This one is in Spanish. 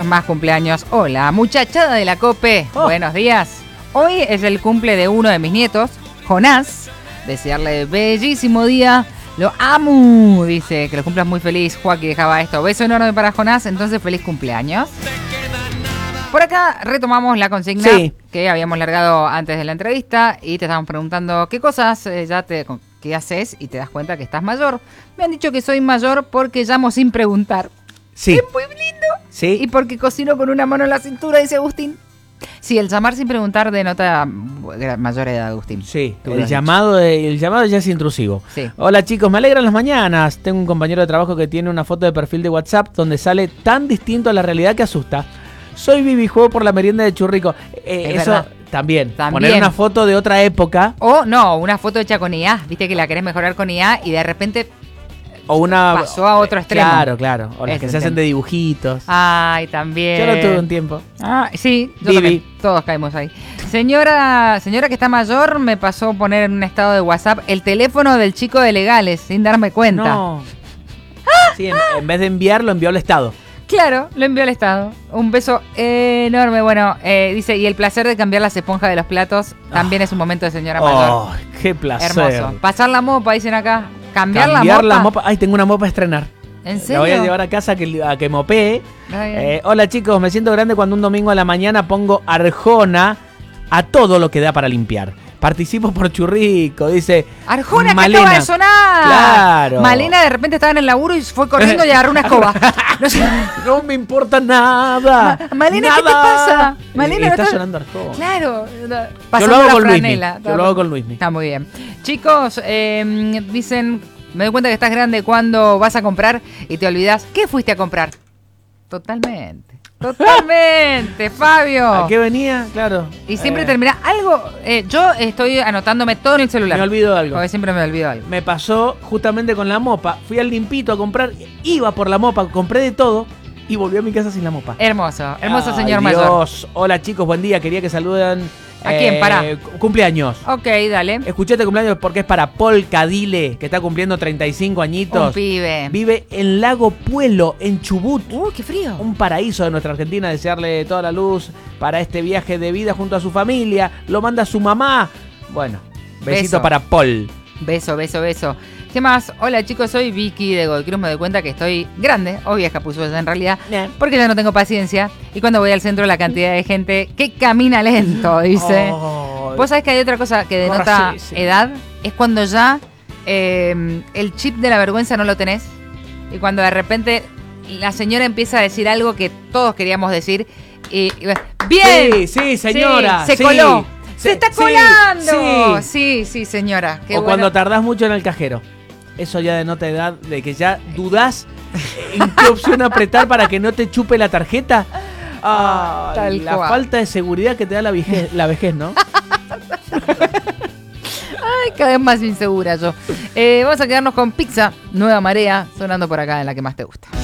más cumpleaños. Hola, muchachada de la COPE. Buenos días. Hoy es el cumple de uno de mis nietos, Jonás. Desearle bellísimo día. Lo amo, dice, que lo cumplas muy feliz. Joaquín dejaba esto. Beso enorme para Jonás, entonces feliz cumpleaños. Por acá retomamos la consigna que habíamos largado antes de la entrevista y te estábamos preguntando qué cosas qué haces y te das cuenta que estás mayor. Me han dicho que soy mayor porque llamo sin preguntar. Sí. Es muy lindo. Sí. Y porque cocino con una mano en la cintura, dice Agustín. Sí, el llamar sin preguntar denota mayor edad, Agustín. Sí, el llamado ya es intrusivo. Sí. Hola chicos, me alegran las mañanas. Tengo un compañero de trabajo que tiene una foto de perfil de WhatsApp donde sale tan distinto a la realidad que asusta. Soy Vivi, juego por la merienda de Churrico. Eso verdad. También. Poner una foto de otra época. O no, una foto hecha con IA. Viste que la querés mejorar con IA y de repente pasó a otro extremo. Claro. O las que se hacen de dibujitos. Ay, también. Yo lo tuve un tiempo. Sí, yo también. Todos caemos ahí. Señora que está mayor, me pasó poner en un estado de WhatsApp el teléfono del chico de legales sin darme cuenta. No. Sí, en vez de enviarlo, envió al Estado. Claro, lo envió al Estado. Un beso enorme. Bueno, dice, y el placer de cambiar las esponjas de los platos también es un momento de señora mayor. ¡Oh, qué placer! Hermoso. Pasar la mopa, dicen acá. Cambiar la mopa. Ay, tengo una mopa a estrenar. ¿En serio? La voy a llevar a casa a que mopee. Hola chicos, me siento grande cuando un domingo a la mañana pongo Arjona a todo lo que da para limpiar. Participo por Churrico, dice Arjona, Malena. Que acaba de sonar. Claro. Malena de repente estaba en el laburo y fue corriendo y agarró una escoba. No me importa nada. Malena, nada. ¿qué te pasa? Malena, está sonando Arjona. Claro. Yo lo hago con Luismi. Yo lo hago con Luismi. Está muy bien. Chicos, dicen, me doy cuenta que estás grande cuando vas a comprar y te olvidás. ¿Qué fuiste a comprar? Totalmente, Fabio. ¿A qué venía? Claro. Y siempre termina algo. Yo estoy anotándome todo en el celular. Me olvido de algo. Porque siempre me olvido algo. Me pasó justamente con la mopa. Fui al Limpito a comprar. Iba por la mopa, compré de todo y volví a mi casa sin la mopa. Hermoso señor mayor. Hola chicos, buen día. Quería que saluden. ¿A quién? Pará. Cumpleaños. Ok, dale. Escuché este cumpleaños porque es para Paul Cadile, que está cumpliendo 35 añitos. Un pibe. Vive en Lago Puelo, en Chubut. ¡Qué frío! Un paraíso de nuestra Argentina. Desearle toda la luz para este viaje de vida junto a su familia. Lo manda su mamá. Bueno, besito para Paul. Beso. ¿Qué más? Hola chicos, soy Vicky de Godoy Cruz. Me doy cuenta que estoy grande, o vieja puso ella en realidad, porque ya no tengo paciencia. Y cuando voy al centro la cantidad de gente que camina lento, dice. Vos sabés que hay otra cosa que denota edad, es cuando ya el chip de la vergüenza no lo tenés. Y cuando de repente la señora empieza a decir algo que todos queríamos decir. Y ¡bien! Sí, señora. Sí, se coló. ¡Se está colando! Sí, señora. Qué cuando tardás mucho en el cajero. Eso ya denota edad, de que ya dudás en qué opción apretar para que no te chupe la tarjeta. La falta de seguridad que te da la vejez, ¿no? Ay, cada vez más insegura yo. Vamos a quedarnos con Pizza, Nueva Marea, sonando por acá en la que más te gusta.